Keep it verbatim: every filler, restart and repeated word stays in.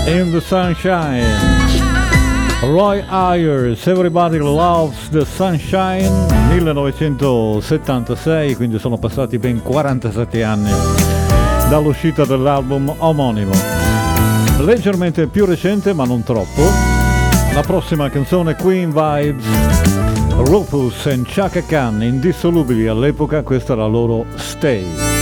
In the Sunshine, Roy Ayers, Everybody Loves the Sunshine, millenovecentosettantasei, quindi sono passati ben quarantasette anni dall'uscita dell'album omonimo. Leggermente più recente, ma non troppo, la prossima canzone, Queen Vibes, Rufus and Chaka Khan, indissolubili all'epoca, questa è la loro Stay.